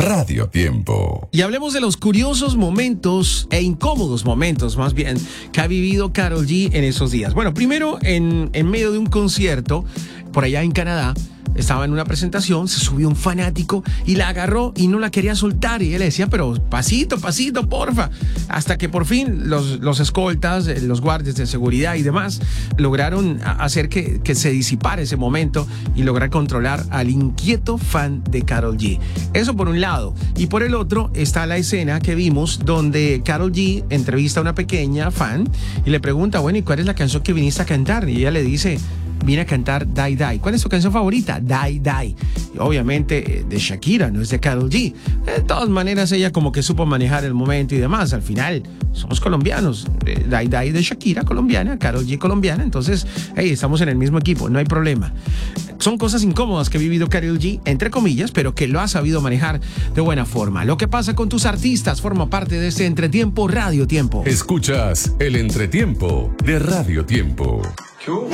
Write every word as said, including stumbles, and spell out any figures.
Radio Tiempo. Y hablemos de los curiosos momentos e incómodos momentos, más bien, que ha vivido Karol G en esos días. Bueno, primero, en, en medio de un concierto, por allá en Canadá, estaba en una presentación, se subió un fanático y la agarró y no la quería soltar. Y él le decía, pero pasito, pasito, porfa. Hasta que por fin los, los escoltas, los guardias de seguridad y demás lograron hacer que, que se disipara ese momento y lograr controlar al inquieto fan de Karol G. Eso por un lado. Y por el otro está la escena que vimos donde Karol G entrevista a una pequeña fan y le pregunta, bueno, ¿y cuál es la canción que viniste a cantar? Y ella le dice, vine a cantar Die Die. ¿Cuál es tu canción favorita? Die Die. Y obviamente de Shakira, no es de Karol G. De todas maneras, ella como que supo manejar el momento y demás. Al final, somos colombianos. Die Die de Shakira, colombiana, Karol G, colombiana. Entonces, hey, estamos en el mismo equipo, no hay problema. Son cosas incómodas que ha vivido Karol G, entre comillas, pero que lo ha sabido manejar de buena forma. Lo que pasa con tus artistas forma parte de este Entretiempo Radio Tiempo. Escuchas el Entretiempo de Radio Tiempo.